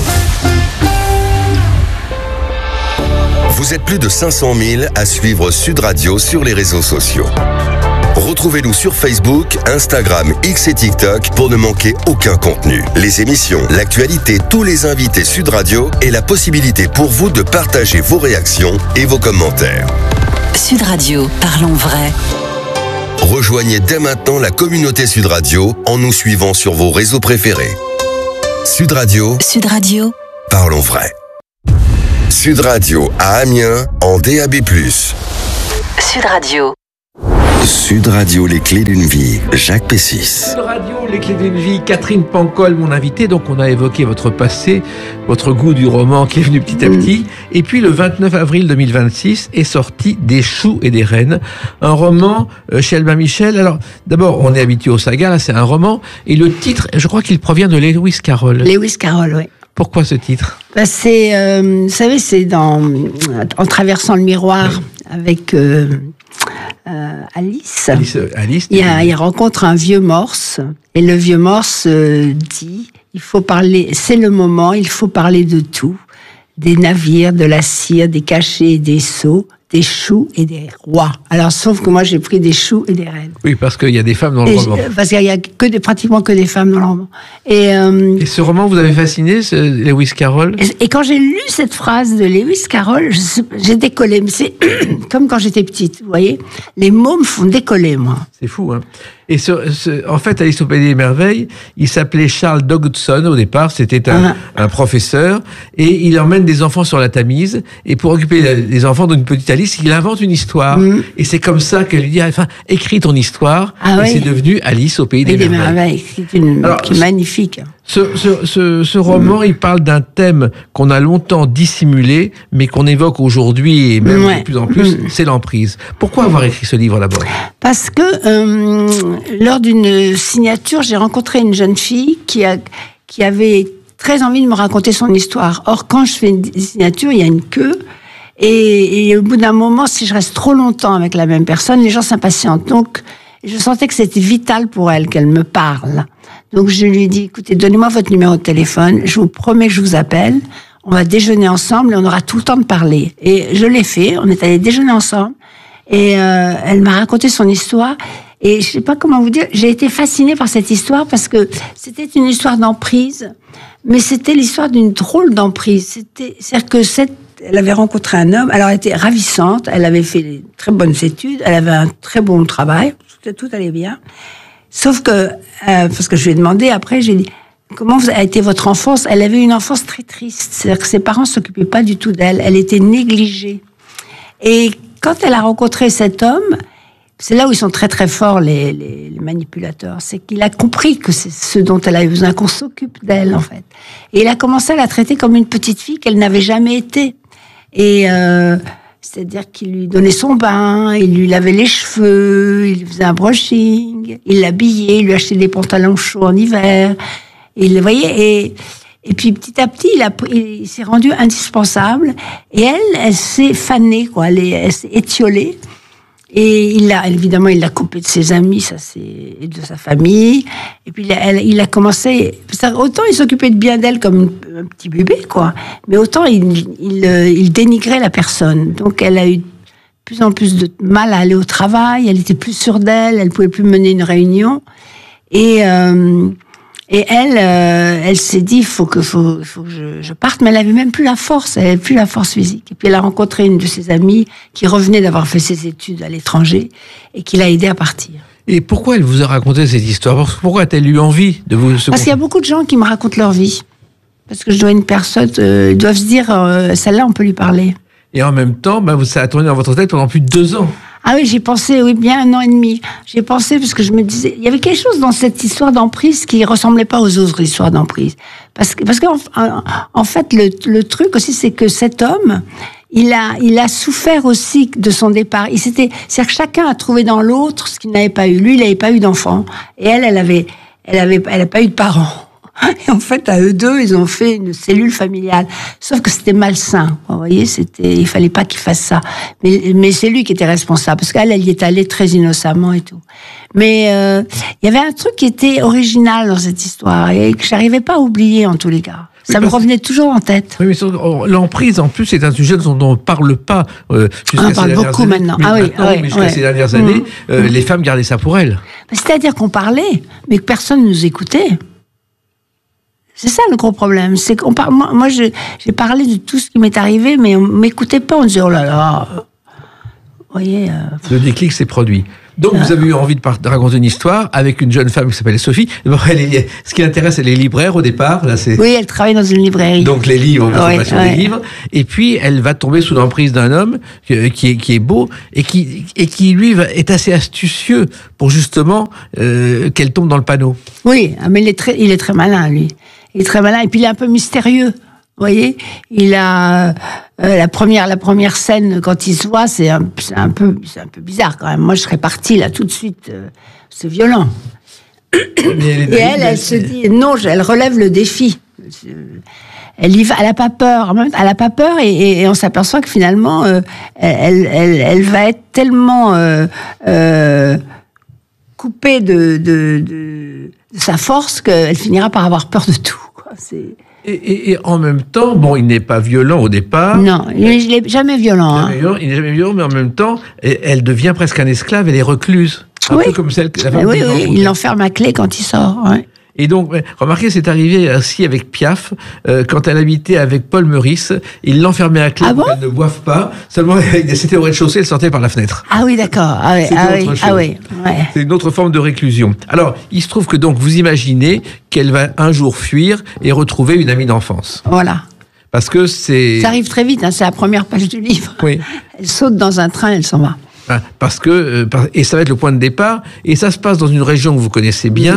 Vous êtes plus de cinq cent mille à suivre Sud Radio sur les réseaux sociaux. Retrouvez-nous sur Facebook, Instagram, X et TikTok pour ne manquer aucun contenu. Les émissions, l'actualité, tous les invités Sud Radio et la possibilité pour vous de partager vos réactions et vos commentaires. Sud Radio, parlons vrai. Rejoignez dès maintenant la communauté Sud Radio en nous suivant sur vos réseaux préférés. Sud Radio. Sud Radio. Parlons vrai. Sud Radio à Amiens en D A B plus. Sud Radio. Sud Radio, les clés d'une vie, Jacques Pessis. Sud Radio, les clés d'une vie, Catherine Pancol, mon invitée. Donc, on a évoqué votre passé, votre goût du roman qui est venu petit à petit. Mmh. Et puis, le vingt-neuf avril deux mille vingt-six est sorti Des choux et des reines, un roman euh, chez Albin Michel. Alors, d'abord, on est habitué aux sagas, là, c'est un roman. Et le titre, je crois qu'il provient de Lewis Carroll. Lewis Carroll, oui. Pourquoi ce titre? Ben, c'est, euh, vous savez, c'est dans En traversant le miroir oui. avec... Euh, Euh, Alice. Alice, Alice il, a, il rencontre un vieux morse et le vieux morse euh, dit il faut parler, c'est le moment, il faut parler de tout, des navires, de la cire, des cachets et des seaux, des choux et des rois. Alors, sauf que moi, j'ai pris des choux et des reines. Oui, parce qu'il y a des femmes dans le et roman. Je, parce qu'il y a que des, pratiquement que des femmes dans le roman. Et, euh, et ce roman vous avez fasciné, ce Lewis Carroll? Et, et quand j'ai lu cette phrase de Lewis Carroll, je, j'ai décollé. Mais c'est comme quand j'étais petite, vous voyez. Les mots me font décoller, moi. C'est fou, hein. Et ce, ce, en fait, Alice au Pays des Merveilles, il s'appelait Charles Dodgson au départ, c'était un, ah. un professeur, et il emmène des enfants sur la Tamise, et pour occuper les enfants d'une petite Alice, il invente une histoire, mmh. et c'est comme ça qu'elle lui dit, enfin, écris ton histoire, ah, et oui. c'est devenu Alice au Pays des, des Merveilles. Merveilles. C'est une Alors, qui est magnifique. Ce, ce, ce, ce roman, mmh. il parle d'un thème qu'on a longtemps dissimulé, mais qu'on évoque aujourd'hui et même ouais. de plus en plus, mmh. c'est l'emprise. Pourquoi avoir écrit ce livre d'abord ? Parce que euh, lors d'une signature, j'ai rencontré une jeune fille qui, a, qui avait très envie de me raconter son histoire. Or, quand je fais une signature, il y a une queue. Et, et au bout d'un moment, si je reste trop longtemps avec la même personne, les gens s'impatientent. Donc, je sentais que c'était vital pour elle qu'elle me parle. Donc, je lui ai dit, écoutez, donnez-moi votre numéro de téléphone, je vous promets que je vous appelle, on va déjeuner ensemble et on aura tout le temps de parler. Et je l'ai fait, on est allés déjeuner ensemble, et euh, elle m'a raconté son histoire, et je sais pas comment vous dire, j'ai été fascinée par cette histoire parce que c'était une histoire d'emprise, mais c'était l'histoire d'une drôle d'emprise. C'était, c'est-à-dire que cette, elle avait rencontré un homme, alors elle était ravissante, elle avait fait de très bonnes études, elle avait un très bon travail, tout, tout allait bien. Sauf que, euh, parce que je lui ai demandé après, j'ai dit, comment a été votre enfance ? Elle avait une enfance très triste. C'est-à-dire que ses parents s'occupaient pas du tout d'elle. Elle était négligée. Et quand elle a rencontré cet homme, c'est là où ils sont très très forts, les, les, les manipulateurs. C'est qu'il a compris que c'est ce dont elle avait besoin, qu'on s'occupe d'elle, en fait. Et il a commencé à la traiter comme une petite fille qu'elle n'avait jamais été. Et, euh, c'est-à-dire qu'il lui donnait son bain, il lui lavait les cheveux, il lui faisait un brushing, il l'habillait, il lui achetait des pantalons chauds en hiver. Il le voyait, et, et puis petit à petit, il, a, il s'est rendu indispensable. Et elle, elle s'est fanée, quoi. Elle, elle s'est étiolée. Et il a, évidemment, il l'a coupé de ses amis, ça c'est, et de sa famille. Et puis, elle, il a commencé, autant il s'occupait de bien d'elle comme un petit bébé, quoi. Mais autant il, il, il dénigrait la personne. Donc, elle a eu de plus en plus de mal à aller au travail. Elle était plus sûre d'elle. Elle pouvait plus mener une réunion. Et, euh, et elle, euh, elle s'est dit, il faut que, faut, faut que je, je parte. Mais elle avait même plus la force. Elle avait plus la force physique. Et puis, elle a rencontré une de ses amies qui revenait d'avoir fait ses études à l'étranger et qui l'a aidée à partir. Et pourquoi elle vous a raconté cette histoire ? Pourquoi a-t-elle eu envie de vous... Parce qu'il y a beaucoup de gens qui me racontent leur vie. Parce que je dois une personne, euh, ils doivent se dire, euh, celle-là, on peut lui parler. Et en même temps, ben, ça a tourné dans votre tête pendant plus de deux ans. Ah oui, j'ai pensé, oui, bien un an et demi. J'ai pensé parce que je me disais, il y avait quelque chose dans cette histoire d'emprise qui ressemblait pas aux autres histoires d'emprise. Parce que, parce qu'en en fait, le, le truc aussi, c'est que cet homme, il a, il a souffert aussi de son départ. Il s'était, c'est-à-dire que chacun a trouvé dans l'autre ce qu'il n'avait pas eu. Lui, il n'avait pas eu d'enfant. Et elle, elle avait, elle avait, elle n'a pas eu de parents. Et en fait, à eux deux, ils ont fait une cellule familiale. Sauf que c'était malsain. Vous voyez, c'était, il fallait pas qu'ils fassent ça. Mais, mais c'est lui qui était responsable. Parce qu'elle, elle y est allée très innocemment et tout. Mais, euh, il y avait un truc qui était original dans cette histoire. Et que j'arrivais pas à oublier, en tous les cas. Ça oui, me revenait toujours en tête. Oui, mais l'emprise, en plus, c'est un sujet dont on ne parle pas. Euh, on en parle beaucoup années. maintenant. Mais ah oui, maintenant, ouais, mais jusqu'à ouais. ces dernières années, mmh. euh, mmh. les femmes gardaient ça pour elles. C'est-à-dire qu'on parlait, mais que personne ne nous écoutait. C'est ça le gros problème. C'est qu'on parle. Moi, moi je, j'ai parlé de tout ce qui m'est arrivé, mais on m'écoutait pas. On disait oh là là. Vous voyez. Euh... Le déclic s'est produit. Donc, vous avez eu envie de, par- de raconter une histoire avec une jeune femme qui s'appelle Sophie. Elle est, ce qui l'intéresse, elle est libraire au départ. Là, c'est... Oui, elle travaille dans une librairie. Donc, les livres, la ouais, formation ouais. des livres. Et puis, elle va tomber sous l'emprise d'un homme qui est, qui est beau et qui, et qui, lui, est assez astucieux pour justement euh, qu'elle tombe dans le panneau. Oui, mais il est très, il est très malin, lui. Il est très malin. Et puis, il est un peu mystérieux. Vous voyez, il a euh, la première la première scène quand il se voit, c'est un, c'est un peu c'est un peu bizarre quand même. Moi, je serais partie là tout de suite. Euh, c'est violent. Et elle, elle se dit non, elle relève le défi. Elle y va, elle a pas peur. Elle a pas peur et, et, et on s'aperçoit que finalement, euh, elle, elle elle va être tellement euh, euh, coupée de, de, de, de sa force qu'elle finira par avoir peur de tout. Quoi. C'est Et, et, et en même temps, bon, il n'est pas violent au départ. Non, il n'est jamais violent. Jamais hein. violent, il n'est jamais violent, mais en même temps, elle devient presque un esclave, elle est recluse. Un oui. peu comme celle que la femme. Oui, oui, il l'enferme à clé quand il sort. Ouais. Et donc, remarquez, c'est arrivé ainsi avec Piaf, euh, quand elle habitait avec Paul Meurice, il l'enfermait à clé ah pour bon qu'elle ne boive pas, seulement c'était au rez-de-chaussée, elle sortait par la fenêtre. Ah oui, d'accord. Ah oui, ah oui, ah oui. Ouais. C'est une autre forme de réclusion. Alors, il se trouve que donc, vous imaginez qu'elle va un jour fuir et retrouver une amie d'enfance. Voilà. Parce que c'est... Ça arrive très vite, hein, c'est la première page du livre. Oui. Elle saute dans un train, elle s'en va. Parce que, et ça va être le point de départ, et ça se passe dans une région que vous connaissez bien, mmh.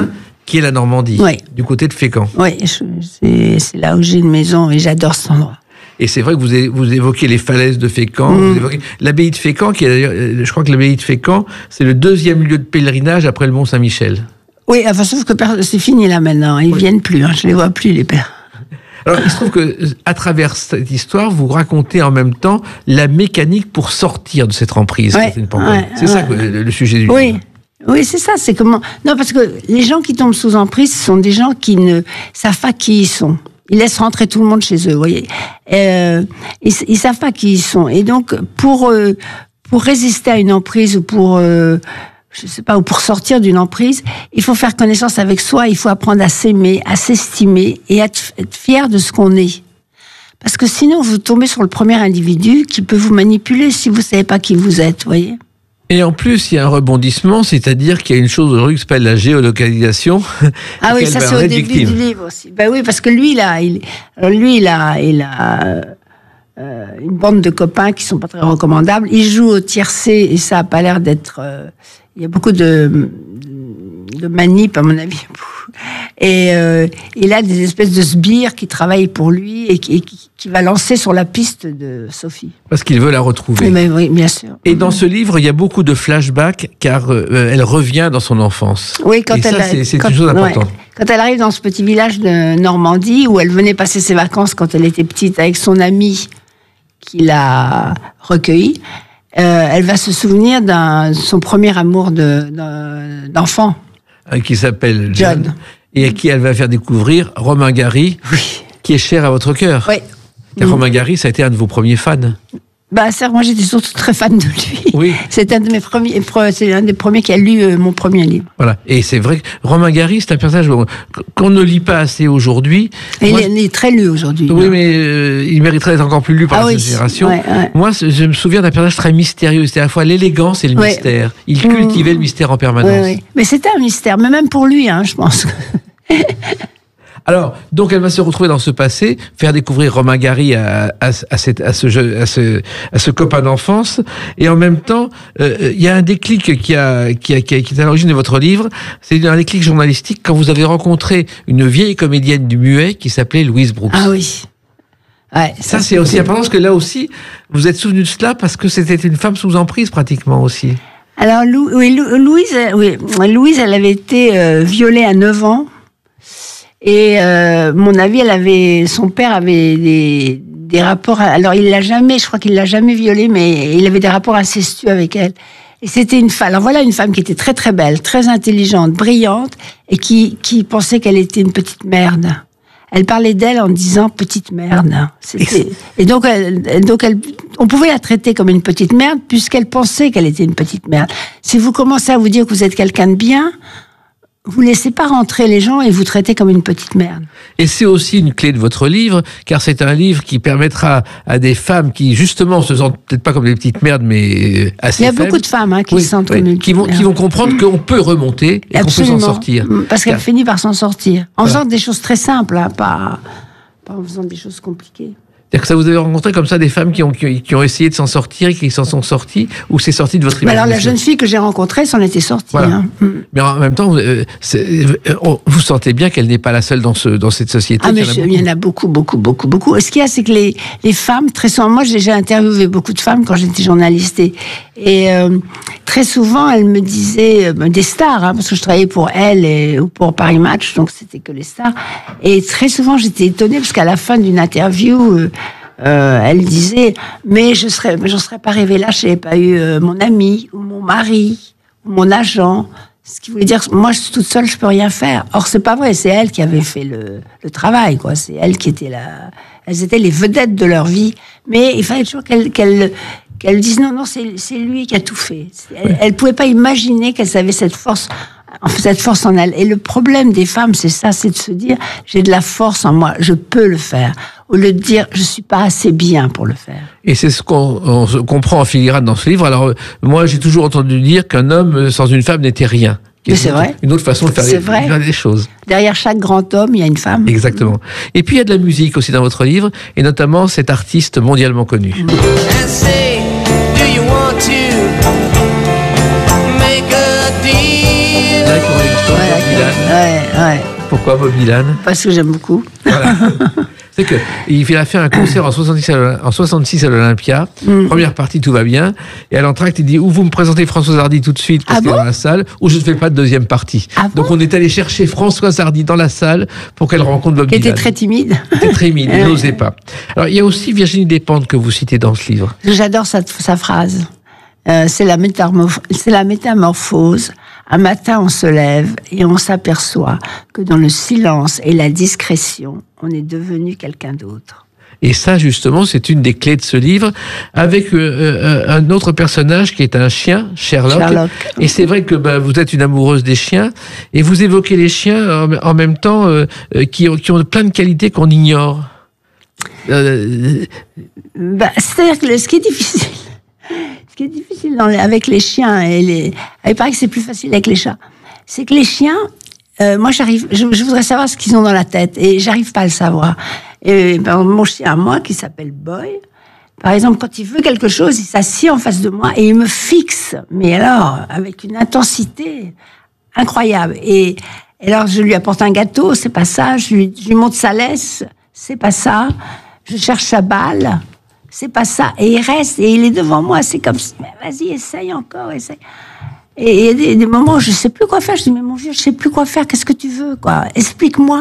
qui est la Normandie, Oui. du côté de Fécamp. Oui, je- c'est, c'est là où j'ai une maison et j'adore cet endroit. Et c'est vrai que vous, é- vous évoquez les falaises de Fécamp, Mm. vous évoquez l'abbaye de Fécamp, qui est d'ailleurs, euh, je crois que l'abbaye de Fécamp, c'est le deuxième lieu de pèlerinage après le Mont Saint-Michel. Oui, enfin, sauf que per- c'est fini là maintenant. Ils Oui. viennent plus. Hein, je les vois plus les pères. Alors, il se trouve que, à travers cette histoire, vous racontez en même temps la mécanique pour sortir de cette emprise. Ouais, Catherine Pancol. ouais, c'est ça ouais. que, le, le sujet du Oui. livre. Oui, c'est ça. C'est comment. Non, parce que les gens qui tombent sous emprise, ce sont des gens qui ne savent pas qui ils sont. Ils laissent rentrer tout le monde chez eux, vous voyez. Euh, ils, ils savent pas qui ils sont. Et donc, pour euh, pour résister à une emprise ou pour euh, je sais pas, ou pour sortir d'une emprise, il faut faire connaissance avec soi. Il faut apprendre à s'aimer, à s'estimer et à être, être fier de ce qu'on est. Parce que sinon, vous tombez sur le premier individu qui peut vous manipuler si vous savez pas qui vous êtes, vous voyez. Et en plus, il y a un rebondissement, c'est-à-dire qu'il y a une chose aujourd'hui qui s'appelle la géolocalisation. Ah oui, Qu'elle ça va c'est en au être début victime. du livre aussi. Ben oui, parce que lui, là, il, alors lui, il a, il a euh, une bande de copains qui sont pas très recommandables. Il joue au tiercé et ça a pas l'air d'être. euh, il y a beaucoup de de manip à mon avis. Et euh, il a des espèces de sbires qui travaillent pour lui et qui, et qui, qui va lancer sur la piste de Sophie. Parce qu'il veut la retrouver. Oui, mais oui, bien sûr. Et dans ce livre, il y a beaucoup de flashbacks, car euh, elle revient dans son enfance. Oui, quand Et elle ça, a- c'est, c'est quand- une chose ouais. importante. Quand elle arrive dans ce petit village de Normandie où elle venait passer ses vacances quand elle était petite avec son amie qui l'a recueillie, euh, elle va se souvenir d'un son premier amour de, d'un- d'enfant. Euh, qui s'appelle John, John. et à qui elle va faire découvrir Romain Gary, Oui. qui est cher à votre cœur. Oui. Car Mm. Romain Gary, ça a été un de vos premiers fans. Bah, ça, moi, j'étais surtout très fan de lui. Oui. C'est un de mes premiers, c'est un des premiers qui a lu euh, mon premier livre. Voilà. Et c'est vrai que Romain Gary, c'est un personnage bon, qu'on ne lit pas assez aujourd'hui. Et Moi, il, est, il est très lu aujourd'hui. Oui, hein. mais euh, il mériterait d'être encore plus lu par Ah la oui, génération. ouais, ouais. Moi, c'est- je me souviens d'un personnage très mystérieux. C'était à la fois l'élégance et le Ouais. mystère. Il Mmh. cultivait le mystère en permanence. Oui, oui. Mais c'était un mystère, mais même pour lui, hein, je pense. Alors, donc, elle va se retrouver dans ce passé, faire découvrir Romain Gary à, à, à, cette- à ce, jeu- à, ce, à ce copain d'enfance. Et en même temps, euh, il y a un déclic qui, a, qui, a, qui, a- qui est à l'origine de votre livre. C'est un déclic journalistique quand vous avez rencontré une vieille comédienne du muet qui s'appelait Louise Brooks. Ah oui. Ouais, Ça, c'est aussi important parce que là aussi, vous êtes souvenu de cela parce que c'était une femme sous emprise pratiquement aussi. Alors, Lou- oui, Lou- Louise, euh, oui, Louise, elle avait été euh, violée à neuf ans. Et euh, mon avis, elle avait, son père avait des, des rapports. Alors, il l'a jamais, je crois qu'il l'a jamais violée, mais il avait des rapports incestueux avec elle. Et c'était une femme. Alors voilà, une femme qui était très très belle, très intelligente, brillante, et qui qui pensait qu'elle était une petite merde. Elle parlait d'elle en disant petite merde. C'était- Et donc, elle, elle- donc elle, on pouvait la traiter comme une petite merde puisqu'elle pensait qu'elle était une petite merde. Si vous commencez à vous dire que vous êtes quelqu'un de bien, vous laissez pas rentrer les gens et vous traitez comme une petite merde. Et c'est aussi une clé de votre livre, car c'est un livre qui permettra à des femmes qui, justement, se sentent peut-être pas comme des petites merdes, mais assez Il y a faibles, beaucoup de femmes hein, qui oui, se sentent oui, comme une qui vont, petite qui vont merde. comprendre qu'on peut remonter et Absolument. qu'on peut s'en sortir. Parce qu'elle Car- finit par s'en sortir. En Voilà. faisant des choses très simples, hein, pas, pas en faisant des choses compliquées. C'est-à-dire que ça vous avez rencontré comme ça des femmes qui ont, qui, qui ont essayé de s'en sortir et qui s'en sont sorties, ou c'est sorti de votre Mais alors la imagination jeune fille que j'ai rencontrée s'en était sortie. Voilà. Hein. Mm. Mais en même temps, euh, c'est- euh, on- vous sentez bien qu'elle n'est pas la seule dans, ce, dans cette société. Ah mais qu'il y en a je- beaucoup. il y en a beaucoup, beaucoup, beaucoup, beaucoup. Et ce qu'il y a, c'est que les, les femmes, très souvent, moi j'ai j'ai interviewé beaucoup de femmes quand j'étais journaliste et, et euh, très souvent elles me disaient, euh, des stars, hein, parce que je travaillais pour elles et, ou pour Paris Match, donc c'était que les stars. Et très souvent j'étais étonnée parce qu'à la fin d'une interview, euh, euh, elle disait, mais je serais, mais j'en serais pas rêvée là, je n'avais pas eu euh, mon ami ou mon mari ou mon agent. Ce qui voulait dire, moi, je suis toute seule, je peux rien faire. Or, c'est pas vrai, c'est elle qui avait fait le, le travail, quoi. C'est elle qui était là. Elles étaient les vedettes de leur vie. Mais il fallait toujours qu'elles, qu'elles, qu'elles disent non, non, c'est, c'est lui qui a tout fait. Elle, elle pouvait pas imaginer qu'elles avaient cette force, cette force en elle. Et le problème des femmes, c'est ça, c'est de se dire, j'ai de la force en moi, je peux le faire. Au lieu de dire, je suis pas assez bien pour le faire. Et c'est ce qu'on on se comprend en filigrane dans ce livre. Alors, euh, moi, j'ai toujours entendu dire qu'un homme euh, sans une femme n'était rien. Mais c'est vrai. Une autre façon de faire C'est les, vrai. faire les choses. Derrière chaque grand homme, il y a une femme. Exactement. Et puis, il y a de la musique aussi dans votre livre, et notamment cet artiste mondialement connu. And say, do you want to make a deal? y en a qui ont l'histoire Ouais, de Bob Dylan. ouais, ouais. Pourquoi Bob Dylan? Parce que j'aime beaucoup. Voilà. C'est que il a fait un concert en soixante-six à, en soixante-six à l'Olympia. Mm. Première partie, tout va bien. Et à l'entracte, il dit ou vous me présentez Françoise Hardy tout de suite parce ah qu'elle bon est dans la salle, ou je ne fais pas de deuxième partie. Ah Donc bon on est allé chercher Françoise Hardy dans la salle pour qu'elle rencontre Bob Qui Dylan. était très timide. Qui était très timide, il n'osait pas. Alors il y a aussi Virginie Despentes que vous citez dans ce livre. J'adore sa, sa phrase. Euh, c'est la métamorphose, c'est la métamorphose. Un matin, on se lève et on s'aperçoit que dans le silence et la discrétion, on est devenu quelqu'un d'autre. Et ça, justement, c'est une des clés de ce livre, avec euh, un autre personnage qui est un chien, Sherlock. Sherlock. Et c'est vrai que bah, vous êtes une amoureuse des chiens, et vous évoquez les chiens en, en même temps euh, qui, ont, qui ont plein de qualités qu'on ignore. Euh... Bah, c'est-à-dire que le, ce qui est difficile, ce qui est difficile dans les, avec les chiens et les, il paraît que c'est plus facile avec les chats, c'est que les chiens, euh, moi j'arrive, je, je voudrais savoir ce qu'ils ont dans la tête et j'arrive pas à le savoir. Et ben, mon chien à moi qui s'appelle Boy, par exemple, quand il veut quelque chose, il s'assied en face de moi et il me fixe, mais alors avec une intensité incroyable. Et, et alors je lui apporte un gâteau, c'est pas ça. Je lui, je lui montre sa laisse, c'est pas ça. Je cherche sa balle, c'est pas ça. Et il reste et il est devant moi, c'est comme vas-y, essaye encore, essaye. Et il y a des, des moments où je sais plus quoi faire. Je dis mais mon vieux, je sais plus quoi faire. Qu'est-ce que tu veux, quoi? Explique-moi.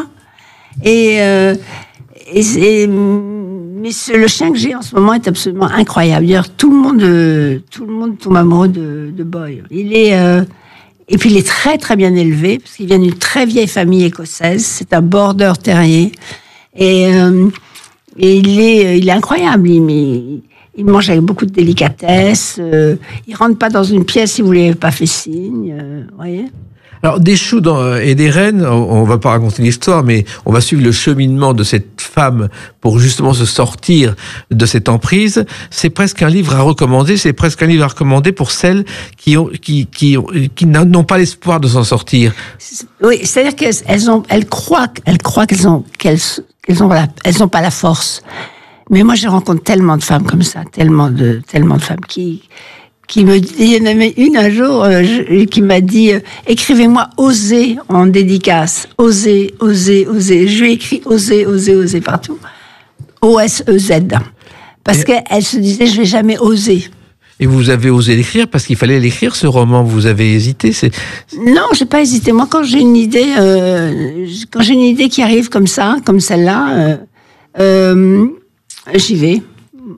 Et euh, Et, et, mais ce, le chien que j'ai en ce moment est absolument incroyable. D'ailleurs, tout le monde, euh, tout le monde tombe amoureux de, de Boy. Il est, euh, et puis il est très très bien élevé parce qu'il vient d'une très vieille famille écossaise. C'est un border terrier et, euh, et il est, il est incroyable. Il, il, il mange avec beaucoup de délicatesse. Euh, il rentre pas dans une pièce si vous lui avez pas fait signe. Euh, vous voyez. Alors, des choux dans, et des rennes, on va pas raconter l'histoire, mais on va suivre le cheminement de cette femme pour justement se sortir de cette emprise. C'est presque un livre à recommander, c'est presque un livre à recommander pour celles qui ont, qui, qui, qui n'ont pas l'espoir de s'en sortir. Oui, c'est-à-dire qu'elles ont, elles croient, elles croient qu'elles ont, qu'elles, qu'elles ont, la, elles ont pas la force. Mais moi, je rencontre tellement de femmes comme ça, tellement de, tellement de femmes qui, qui me dit, il y en avait une un jour euh, je, qui m'a dit euh, écrivez-moi oser en dédicace, oser, oser, oser. Je lui ai écrit oser, oser, oser partout, O S E Z, parce qu'elle elle se disait je vais jamais oser. Et vous avez osé l'écrire parce qu'il fallait l'écrire ce roman. Vous avez hésité, c'est non, j'ai pas hésité. Moi, quand j'ai une idée, euh, quand j'ai une idée qui arrive comme ça, comme celle-là, euh, euh, j'y vais. De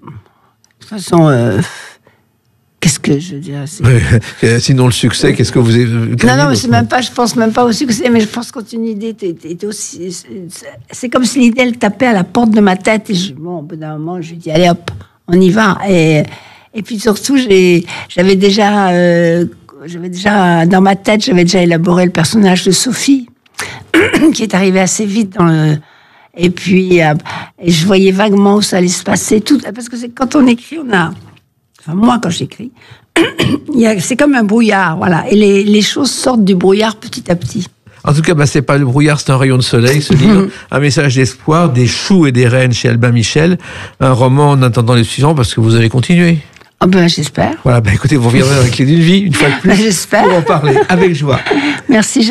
toute façon. Euh, Qu'est-ce que je veux dire c'est... Ouais, sinon le succès, qu'est-ce que vous avez... Non, non, mais c'est même pas, je pense même pas au succès, mais je pense que quand une idée est aussi... C'est, c'est comme si l'idée, elle tapait à la porte de ma tête, et je, bon, au bout d'un moment, je lui dis, allez hop, on y va. Et, et puis surtout, j'ai, j'avais déjà... Euh, j'avais déjà, dans ma tête, j'avais déjà élaboré le personnage de Sophie, qui est arrivé assez vite dans le... Et puis, euh, et je voyais vaguement où ça allait se passer, tout, parce que c'est, quand on écrit, on a... Enfin, moi, quand j'écris, il y a, c'est comme un brouillard, voilà. Et les, les choses sortent du brouillard petit à petit. En tout cas, bah, c'est pas le brouillard, c'est un rayon de soleil, ce livre. Un message d'espoir, des choux et des rennes chez Albin Michel. Un roman en attendant les suivants, parce que vous allez continuer. Ah oh ben, j'espère. Voilà, bah, écoutez, vous reviendrez avec les d'une vie, une fois de plus. J'espère. Pour en parler, avec joie. Merci.